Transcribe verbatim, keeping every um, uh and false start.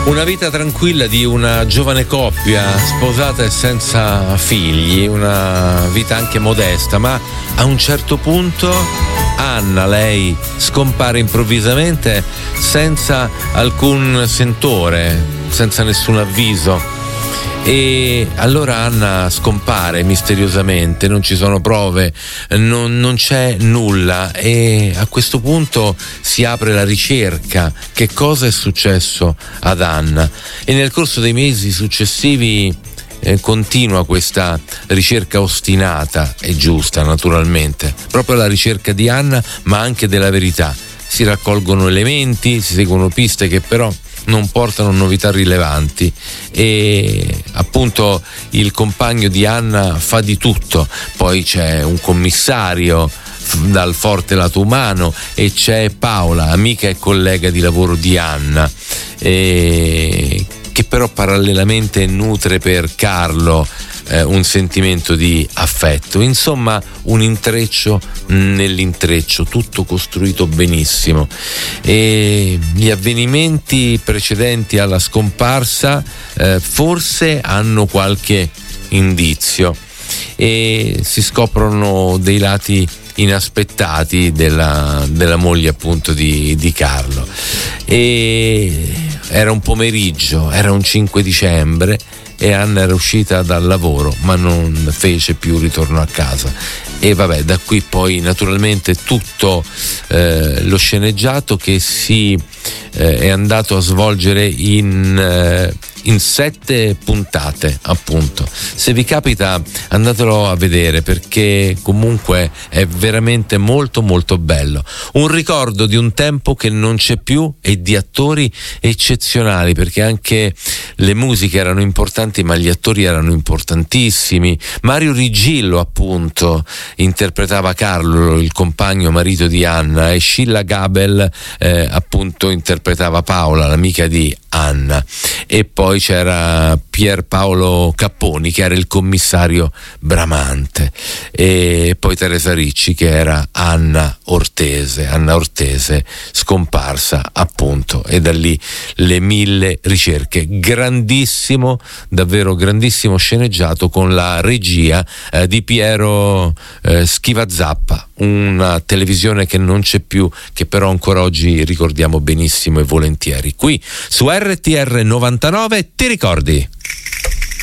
Una vita tranquilla di una giovane coppia sposata e senza figli, una vita anche modesta, ma a un certo punto Anna, lei, scompare improvvisamente senza alcun sentore, senza nessun avviso. E allora Anna scompare misteriosamente, non ci sono prove, non, non c'è nulla, e a questo punto si apre la ricerca. Che cosa è successo ad Anna? E nel corso dei mesi successivi eh, continua questa ricerca ostinata e giusta, naturalmente, proprio la ricerca di Anna, ma anche della verità. Si raccolgono elementi, si seguono piste che però non portano novità rilevanti, e appunto il compagno di Anna fa di tutto. Poi c'è un commissario dal forte lato umano e c'è Paola, amica e collega di lavoro di Anna, e che però parallelamente nutre per Carlo eh, un sentimento di affetto. Insomma, un intreccio nell'intreccio, tutto costruito benissimo. E gli avvenimenti precedenti alla scomparsa eh, forse hanno qualche indizio, e si scoprono dei lati inaspettati della, della moglie appunto di, di Carlo. E era un pomeriggio, era un cinque dicembre, e Anna era uscita dal lavoro ma non fece più ritorno a casa. E vabbè, da qui poi naturalmente tutto eh, lo sceneggiato che si eh, è andato a svolgere in, eh, in sette puntate, appunto. Se vi capita, andatelo a vedere, perché comunque è veramente molto molto bello. Un ricordo di un tempo che non c'è più e di attori eccezionali, perché anche le musiche erano importanti ma gli attori erano importantissimi. Mario Rigillo appunto interpretava Carlo, il compagno marito di Anna, e Scilla Gabel eh, appunto interpretava Paola, l'amica di Anna. E poi c'era Pierpaolo Capponi che era il commissario Bramante, e poi Teresa Ricci che era Anna Ortese, Anna Ortese scomparsa appunto, e da lì le mille ricerche. Grandissimo, davvero grandissimo sceneggiato con la regia eh, di Piero eh, Schivazappa, una televisione che non c'è più, che però ancora oggi ricordiamo benissimo e volentieri. Qui su R T R novantanove, ti ricordi?